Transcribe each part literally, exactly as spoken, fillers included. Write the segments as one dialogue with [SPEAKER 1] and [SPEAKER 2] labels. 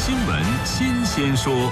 [SPEAKER 1] 新闻新鲜说。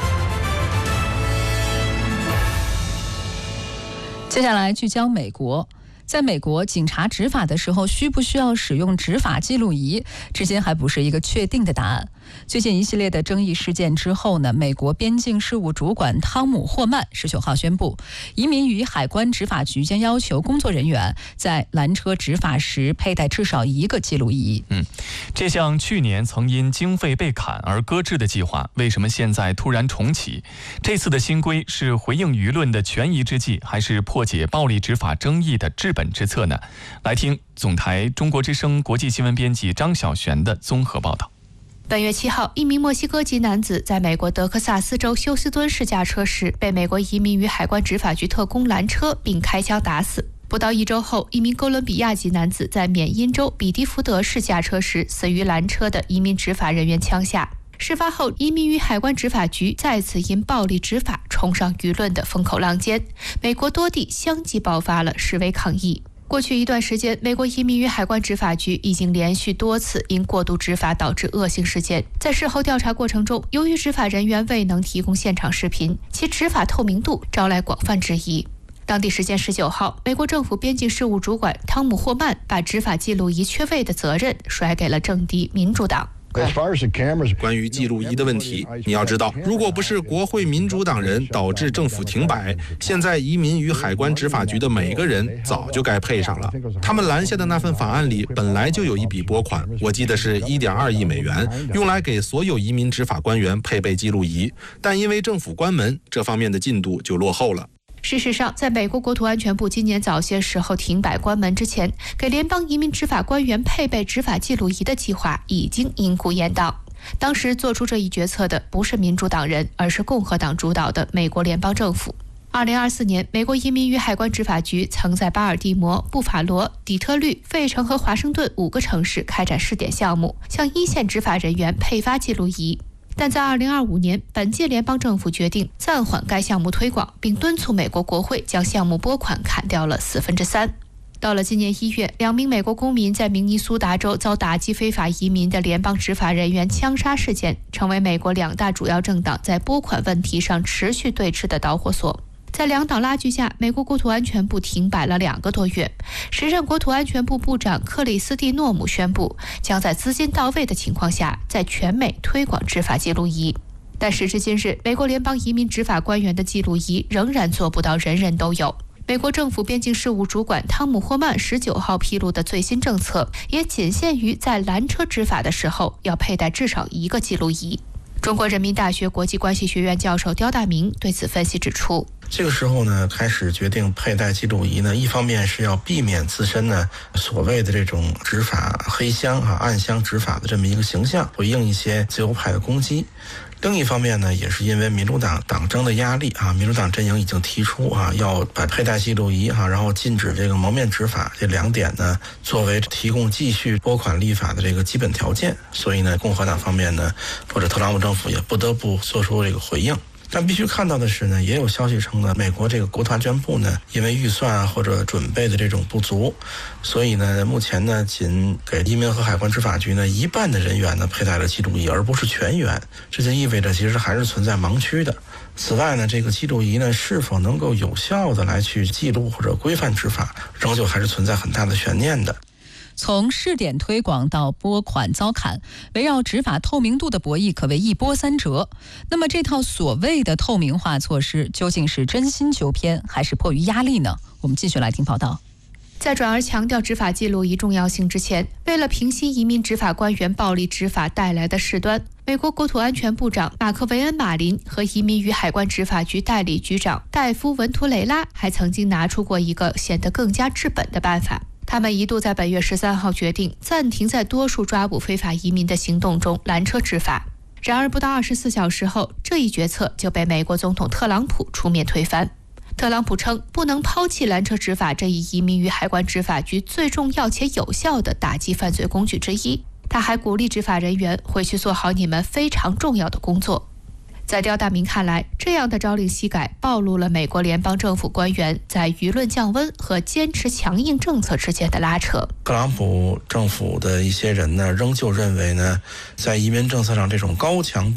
[SPEAKER 2] 接下来聚焦美国。在美国，警察执法的时候需不需要使用执法记录仪，至今还不是一个确定的答案。最近一系列的争议事件之后呢，美国边境事务主管汤姆·霍曼十九号宣布，移民与海关执法局将要求工作人员在拦车执法时佩戴至少一个记录仪。
[SPEAKER 3] 嗯，这项去年曾因经费被砍而搁置的计划，为什么现在突然重启？这次的新规是回应舆论的权宜之计，还是破解暴力执法争议的治本之策呢？来听总台中国之声国际新闻编辑张晓璇的综合报道。
[SPEAKER 4] 本月七号，一名墨西哥籍男子在美国德克萨斯州休斯敦市驾车时，被美国移民与海关执法局特工拦车并开枪打死。不到一周后，一名哥伦比亚籍男子在缅因州比迪福德市驾车时，死于拦车的移民执法人员枪下。事发后，移民与海关执法局再次因暴力执法冲上舆论的风口浪尖，美国多地相继爆发了示威抗议。过去一段时间，美国移民与海关执法局已经连续多次因过度执法导致恶性事件。在事后调查过程中，由于执法人员未能提供现场视频，其执法透明度招来广泛质疑。当地时间十九号，美国政府边境事务主管汤姆·霍曼把执法记录仪缺位的责任甩给了政敌民主党。
[SPEAKER 5] 关于记录仪的问题，你要知道，如果不是国会民主党人导致政府停摆，现在移民与海关执法局的每个人早就该配上了。他们拦下的那份法案里本来就有一笔拨款，我记得是 一点二亿美元，用来给所有移民执法官员配备记录仪，但因为政府关门，这方面的进度就落后了。
[SPEAKER 4] 事实上，在美国国土安全部今年早些时候停摆关门之前，给联邦移民执法官员配备执法记录仪的计划已经因故延宕。当时做出这一决策的不是民主党人，而是共和党主导的美国联邦政府。二零二四年，美国移民与海关执法局曾在巴尔的摩、布法罗、底特律、费城和华盛顿五个城市开展试点项目，向一线执法人员配发记录仪。但在二零二五年，本届联邦政府决定暂缓该项目推广，并敦促美国国会将项目拨款砍掉了四分之三。到了今年一月，两名美国公民在明尼苏达州遭打击非法移民的联邦执法人员枪杀事件，成为美国两大主要政党在拨款问题上持续对峙的导火索。在两党拉锯下，美国国土安全部停摆了两个多月。时任国土安全部部长克里斯蒂诺姆宣布，将在资金到位的情况下，在全美推广执法记录仪。但时至今日，美国联邦移民执法官员的记录仪仍然做不到人人都有。美国政府边境事务主管汤姆·霍曼十九号披露的最新政策，也仅限于在拦车执法的时候要佩戴至少一个记录仪。中国人民大学国际关系学院教授刁大明对此分析指出，
[SPEAKER 6] 这个时候呢，开始决定佩戴记录仪呢，一方面是要避免自身呢所谓的这种执法黑箱啊、暗箱执法的这么一个形象，回应一些自由派的攻击。另一方面呢，也是因为民主党党争的压力啊，民主党阵营已经提出啊，要把佩戴记录仪啊，然后禁止这个蒙面执法这两点呢，作为提供继续拨款立法的这个基本条件。所以呢，共和党方面呢，或者特朗普政府也不得不做出这个回应。但必须看到的是呢，也有消息称呢，美国这个国土安全部呢，因为预算或者准备的这种不足，所以呢，目前呢，仅给移民和海关执法局呢一半的人员呢佩戴了记录仪，而不是全员。这就意味着其实还是存在盲区的。此外呢，这个记录仪呢是否能够有效的来去记录或者规范执法，仍旧还是存在很大的悬念的。
[SPEAKER 2] 从试点推广到拨款遭砍，围绕执法透明度的博弈可谓一波三折。那么这套所谓的透明化措施究竟是真心求偏还是迫于压力呢？我们继续来听报道。
[SPEAKER 4] 在转而强调执法记录仪重要性之前，为了平息移民执法官员暴力执法带来的事端，美国国土安全部长马克维恩·马林和移民与海关执法局代理局长戴夫·文图雷拉还曾经拿出过一个显得更加治本的办法。他们一度在本月十三号决定暂停在多数抓捕非法移民的行动中拦车执法。然而不到二十四小时后，这一决策就被美国总统特朗普出面推翻。特朗普称不能抛弃拦车执法这一移民与海关执法局最重要且有效的打击犯罪工具之一。他还鼓励执法人员回去做好你们非常重要的工作。在刁大明看来，这样的朝令夕改暴露了美国联邦政府官员在舆论降温和坚持强硬政策之间的拉扯。
[SPEAKER 6] 特朗普政府的一些人呢，仍旧认为呢，在移民政策上这种高强度